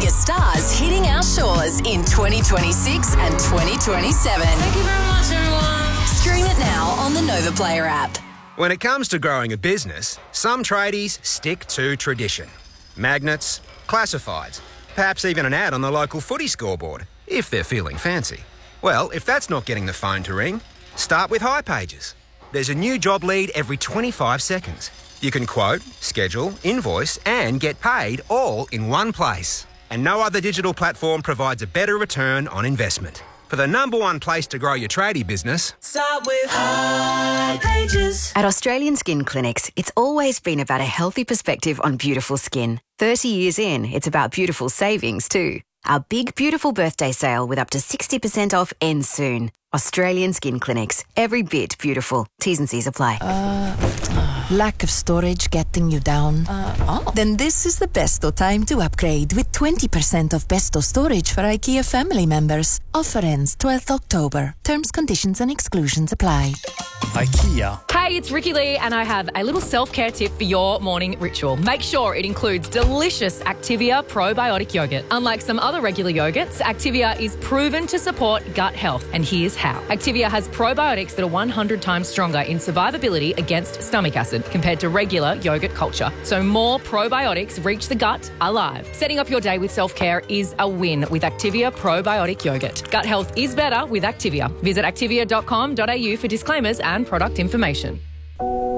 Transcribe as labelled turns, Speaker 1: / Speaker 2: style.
Speaker 1: Australia's stars hitting our shores in 2026 and 2027.
Speaker 2: Thank you very much, everyone.
Speaker 1: Stream it now on the Nova Player app.
Speaker 3: When it comes to growing a business, some tradies stick to tradition. Magnets, classifieds, perhaps even an ad on the local footy scoreboard, if they're feeling fancy. Well, if that's not getting the phone to ring, start with hipages. There's a new job lead every 25 seconds. You can quote, schedule, invoice and get paid all in one place. And no other digital platform provides a better return on investment. For the number one place to grow your tradie business,
Speaker 2: Start with hipages.
Speaker 4: At Australian Skin Clinics, it's always been about a healthy perspective on beautiful skin. 30 years in, it's about beautiful savings too. Our big, beautiful birthday sale with up to 60% off ends soon. Australian Skin Clinics. Every bit beautiful. T's and C's apply.
Speaker 5: Lack of storage getting you down? Then this is the besto time to upgrade with 20% off besto storage for IKEA family members. Offer ends 12th October. Terms, conditions and exclusions apply.
Speaker 6: IKEA.
Speaker 7: Hey, it's Ricky Lee and I have a little self-care tip for your morning ritual. Make sure it includes delicious Activia probiotic yogurt. Unlike some other regular yogurts, Activia is proven to support gut health. And here's how. Activia has probiotics that are 100 times stronger in survivability against stomach acid compared to regular yogurt culture. So more probiotics reach the gut alive. Setting up your day with self-care is a win with Activia probiotic yogurt. Gut health is better with Activia. Visit activia.com.au for disclaimers and product information.